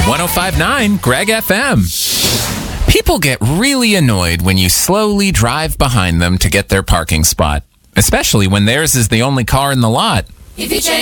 105.9 Greg FM. People get really annoyed when you slowly drive behind them to get their parking spot, especially when theirs is the only car in the lot. If you change